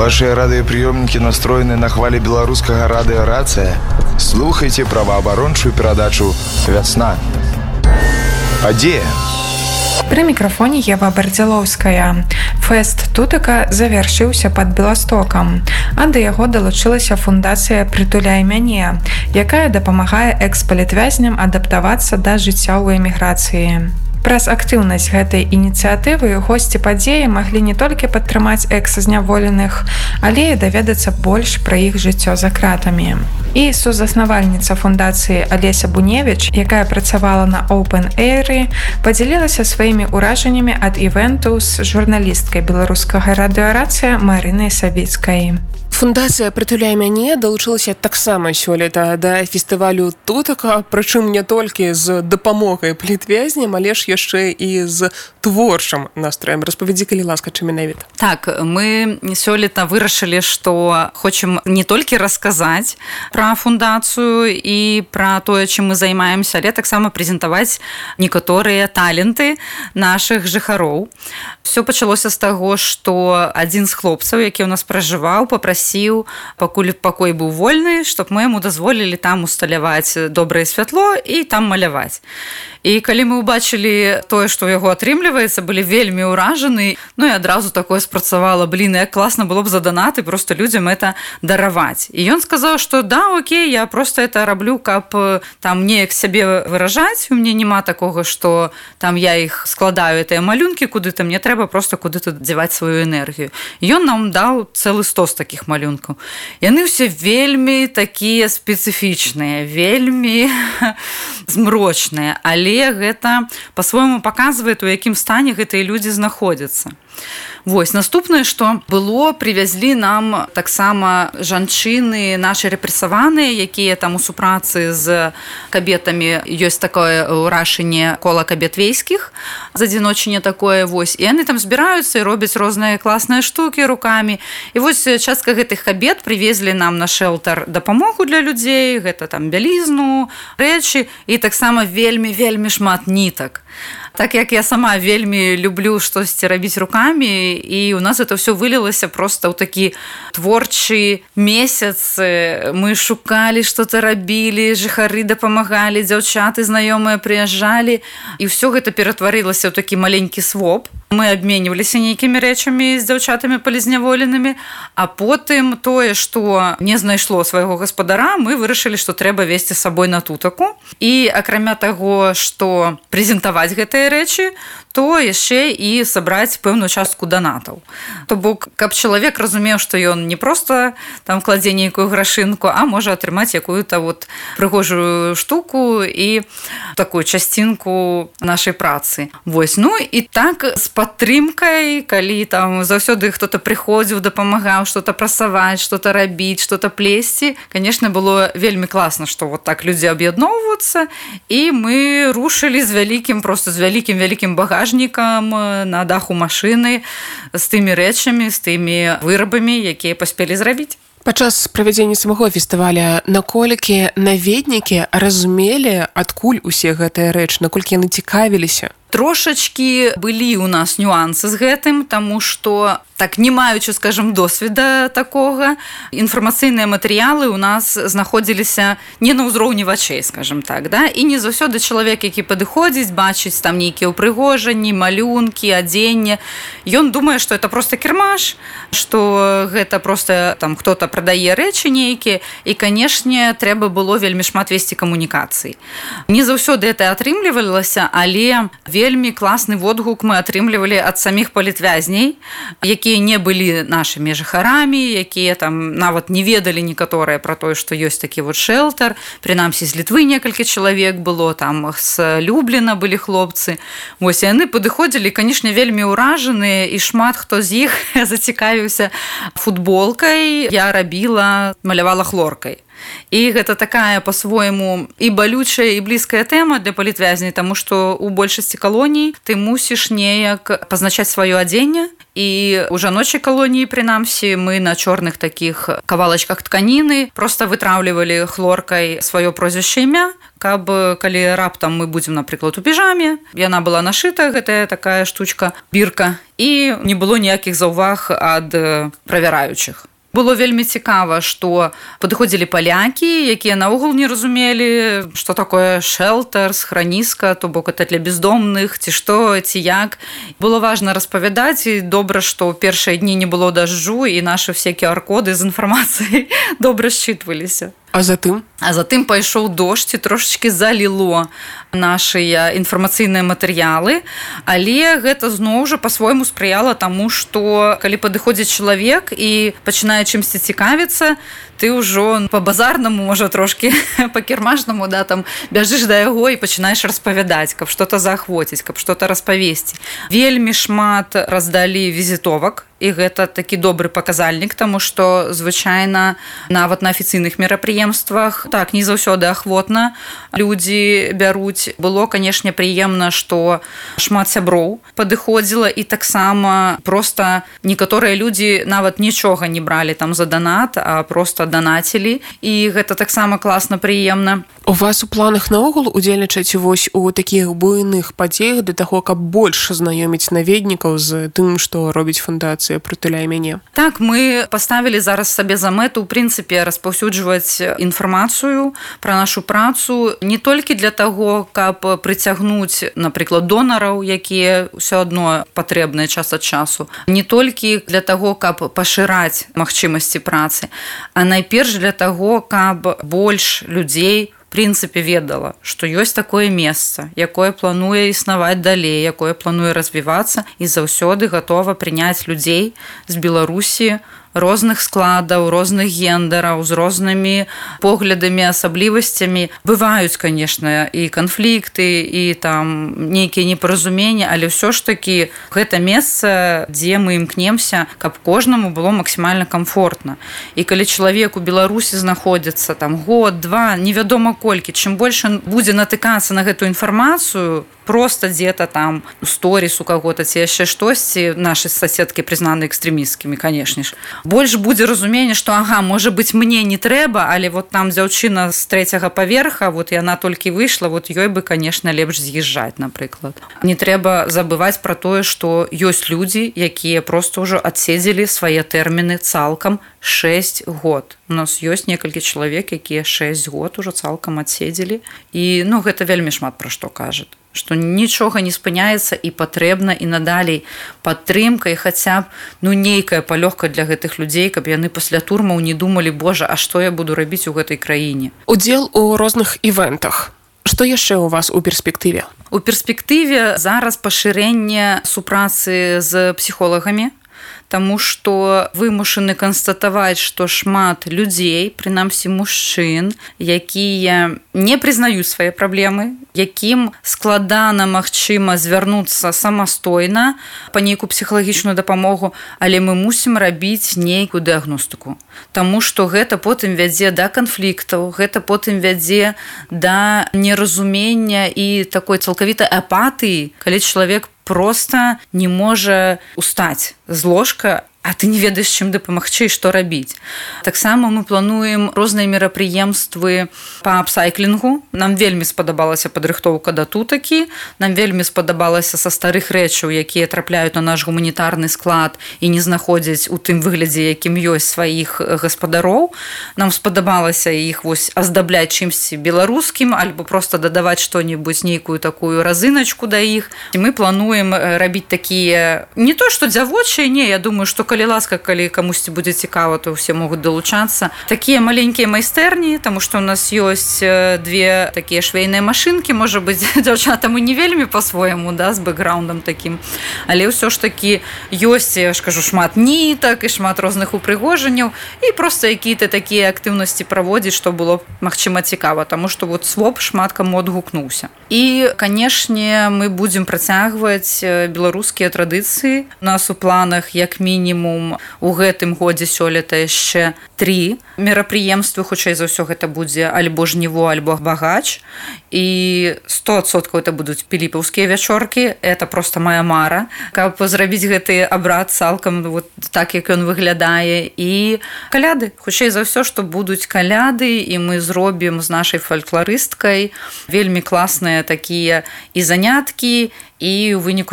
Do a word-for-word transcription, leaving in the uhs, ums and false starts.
Ваши радыёпрыёмнікі настроены на хвалі беларускага радыёрацыя. Слухайце праваабарончую перадачу «Вясна». Падзея. Пры мікрафоне Ева Бардзялоўская. Фэст «Тутака» завяршыўся пад Беластокам, а да яго далучылася фундацыя «Прытуляй мяне», якая дапамагае экс-палітвязням адаптавацца да жыцця ў эміграцыі. Праз актыўнасць гэтай ініцыятывы госці падзеі маглі не толькі падтрымаць экс-зняволеных, але і даведацца больш пра іх жыццё за кратамі. І сузаснавальніца фундацыі Алеся Буневіч, якая працавала на Open Air, падзялілася сваімі ўражаннямі ад івенту з журналісткай беларускага радыёрацыя Марынай Савіцкай. Фундацыя «Прытуляй мяне» далучылася таксама сёлета да фестывалю «Тутака», прычым не толькі з дапамогай палітвязням, але ж яшчэ і з творчым настроем. Распавядзі, калі ласка, чым менавіта. Так, мы сёлета вырашылі, што хочам не толькі расказаць пра фундацыю і пра тое, чым мы займаемся, але таксама прэзентаваць некаторыя таленты нашых жыхароў. Всё пачалося з таго, што адзін з хлопцаў, які ў нас пражываў, папрасіў, пакуль пакой быў вольны, чтоб мы яму дазволілі там усталяваць добрае святло і там маляваць. І калі мы ўбачылі тое, што ў яго атрымліваецца, былі вельмі ўражаны, ну і адразу такое спрацавала, блин, як класна было б за донаты просто людзям это дараваць. І ён сказаў, што да, окей, я просто это раблю, каб там неяк сябе выражаць, у мяне няма такога, што там я іх складаю, гэтыя малюнкі куды-то, мне трэба просто куды-то дзяваць сваю энергію. І ён нам даў цэлы стос такіх малюнкаў. Яны ўсе вельмі такія спецыфічныя, вельмі змрочныя, але гэта па-свойму паказвае, у якім стане гэтыя людзі знаходзяцца. Вось, наступнае, што было, прывязлі нам таксама жанчыны нашы рэпрэсаваныя, якія там у супрацы з кабетамі, ёсць такое ўрашанне кола кабет вейскіх, задзіночанне такое, вось, і яны там збіраюцца і робяць розныя класныя штукі рукамі. І вось частка гэтых кабет прывезлі нам на шэлтар дапамогу для людзей, гэта там бялізну, рэчы і таксама вельмі-вельмі шмат нітак. Так як я сама вельмі люблю штосьці рабіць рукамі, і у нас это все вылілася просто ў такі творчы месяц. Мы шукалі, што-то рабілі, жыхары дапамагалі, дзяўчаты знаёмыя прыязджалі, і ўсё гэта ператварылася ў такі маленькі своп. Мы абменьваліся нейкімі рэчамі з дзяўчатамі палізняволенымі, а потым тое, што не знайшло свайго гаспадара, мы вырашылі, што трэба весці з сабой на Тутаку. І акрамя таго, што прэзентаваць гэтыя рэчы, то яшчэ і сабраць пэўную частку донатаў. То бок, каб чалавек разумеў, што ён не проста там кладзе нейкую грашынку, а можа атрымаць якую-то вот прыгожую штуку і такую часцінку нашай працы. Вось, ну і так з падтрымкай, калі там заўсёды хто-то прыходзіў, дапамагаў што-то прасаваць, што-то рабіць, што-то плесці, конечно, было вельмі класна, што вот так людзі аб'ядноўваюцца, і мы рушылі з вялікім, просто з вялікім-вялікім багажнікам на даху машыны з тымі рэчамі, з тымі вырабамі, якія паспелі зрабіць. Падчас правядзення самого фестываля наколькі наведнікі разумелі, адкуль усе гэтыя рэчы, наколькі яны цікавіліся? Трошачкі былі ў нас нюансы з гэтым, таму што так не маючы, скажем, досведа такога, інфармацыйныя матэрыялы ў нас знаходзіліся не на ўзроўні вачэй, скажем так, да? І не заўсёды чалавек, які падыходзіць, бачыць там нейкія ўпрыгожанні, малюнкі, адзенне. Ён думае, што это проста кірмаш, што гэта проста там хто-то прадае рэчы нейкія, і, канешне, трэба было вельмі шмат весці камунікацый. Не заўсёды это атрымлівалася, але вельмі класны водгук мы атрымлівалі ад саміх палітвязней, якія не былі нашымі жыхарамі, якія там нават не ведалі некаторыя пра тое, што ёсць такі вот шэлтар. Прынамсі, з Літвы некалькі чалавек было, там з Любліна былі хлопцы. Вось, яны падыходзілі, канешне, вельмі ўражаныя, і шмат хто з іх зацікавіўся футболкай. Я рабіла, малявала хлоркай. І гэта такая па-свойму і балючая, і блізкая тэма для палітвязней, таму што ў большасці калоній ты мусіш неяк пазначаць сваё адзенне, і у жаночай калоніі прынамсі мы на чорных такіх кавалачках тканіны просто вытраўлівалі хлоркай сваё прозвішча імя, каб калі раптам мы будзем, напрыклад, у піжаме, яна была нашыта, гэтая такая штучка, бірка, і не было ніякіх заўваг ад правяраючых. Было вельмі цікава, што падыходзілі палякі, якія наогул не разумелі, што такое шэлтер, схраніска, то бок это для бездомных, ці што, ці як. Было важна распавядаць, і добра, што ў першыя дні не было дажджу, і нашы все ку ар-коды з інфармацыяй добра считваліся. А затым? А затым пайшоў дождж і трошачкі заліло нашыя інфармацыйныя матэрыялы, але гэта зноў жа па-свойму спрыяла таму, што калі падыходзіць чалавек і пачынае чымсьці цікавіцца, ты ўжо па-базарнаму, можа, трошкі па-кірмашнаму, да, там бяжыш да яго і пачынаеш распавядаць, каб што-то заахвоціць, каб што-то распавесці. Вельмі шмат раздалі візітовак, і гэта такі добры паказальнік, таму што звычайна нават на афіцыйных мерапрыемствах так не заўсёды ахвотна людзі бяруць. Было, канешне, прыемна, што шмат сяброў падыходзіла, і таксама проста некаторыя людзі нават нічога не бралі там за данат, а проста данацілі, і гэта таксама класна, прыемна. У вас у планах наогул удзельнічаць вось у такіх буйных падзеях для таго, каб больш знаёміць наведнікаў з тым, што робіць фундацыя «Прытуляй мяне»? Так, мы паставілі зараз сабе за мэту, у прынцыпе, распаўсюджваць інфармацыю пра нашу працу не толькі для таго, каб прыцягнуць, напрыклад, донараў, якія ўсё адно патрэбныя час ад часу, не толькі для таго, каб пашыраць магчымасці працы, а найперш для таго, каб больш людзей в прынцыпе ведала, што ёсць такое месца, якое плануе існаваць далей, якое плануе развівацца і заўсёды гатова прыняць людзей з Беларусі розных складаў, розных гендараў, з рознымі поглядамі, асаблівасцямі. Бываюць, конечно, і канфлікты, і там нейкія непаразуменні, але ўсё ж такі гэта месца, дзе мы імкнемся, каб кожнаму было максімальна комфортна. І калі чалавек у Беларусі знаходзіцца там год, два, невядома колькі, чым больш ён будзе натыкацца на гэтую інфармацыю, просто дзе-то там у сторіс у каго-то ці яшчэ штосьці, нашы соседкі прызнаны экстрэмісткімі, канешне ж, больш будзе разуменне, што ага, можа быць, мне не трэба, але вот там дзяўчына з трэцяга паверха, вот яна толькі выйшла, вот ёй бы, конечно, лепш з'язджаць, напрыклад. Не трэба забываць пра тое, што ёсць людзі, якія проста ўжо адседзелі свае тэрміны цалкам шэсць год. У нас ёсць некалькі чалавек, якія шэсць год ужо цалкам адседзелі, і ну гэта вельмі шмат пра што кажа, што нічога не спыняецца і патрэбна і надалей падтрымка і хаця б ну нейкая палёгка для гэтых людзей, каб яны пасля турмаў не думалі, божа, а што я буду рабіць у гэтай краіне. Удзел у розных івентах. Што яшчэ ў вас у перспектыве? У перспектыве зараз пашырэнне супрацы з псіхолагамі, таму што вымушаны канстатаваць, што шмат людзей, прынамсі мужчын, якія не прызнаюць свае праблемы, якім складана, магчыма, звярнуцца самастойна па нейкую псіхалагічную дапамогу, але мы мусім рабіць нейкую дыягностыку. Таму што гэта потым вядзе да канфліктаў, гэта потым вядзе да неразумення і такой цалкавітай апатыі, калі чалавек просто не можа устаць з ложка, а ты не ведаеш, чым дапамагчы і што рабіць. Таксама мы плануем розныя мерапрыемствы па апсайклінгу. Нам вельмі спадабалася падрыхтоўка да тутакі, нам вельмі спадабалася са старых рэчаў, якія трапляюць на наш гуманітарны склад і не знаходзяць у тым выглядзе, якім ёсць сваіх гаспадароў. Нам спадабалася іх вось аздабляць чымсьці беларускім, альбо проста дадаваць што-небудзь, нейкую такую разыначку да іх. І мы плануем рабіць такія, не то што дзявочыя, не, я думаю, што калі ласка, калі камусьці будзе цікава, то ўсе могуць далучацца. Такія маленькія майстэрні, таму што у нас ёсць две такія швейныя машынкі, можа быць, дзяўчатам і не вельмі па-свойму, да, з бэкграундам такім. Але ўсё ж такі ёсць, я ж кажу, шмат нітак і шмат розных упрыгожанняў, і проста якія-то такія актыўнасці праводзіць, што было, магчыма, цікава, таму што вот своп шмат каму адгукнуўся. І, канешне, мы будзем працягваць беларускія традыцыі. У нас у планах, як мінімум, мінімум у гэтым годзе сёлета яшчэ тры мерапрыемствы, хутчэй за ўсё гэта будзе альбо жніво, альбо багач, і сто адсоткаў это будуць піліпаўскія вячоркі. Это просто моя мара, каб зрабіць гэты абрад цалкам вот так, як ён выглядае. І каляды, хутчэй за ўсё, што будуць каляды, і мы зробім з нашай фалькларысткай вельмі класныя такія і заняткі, і ў выніку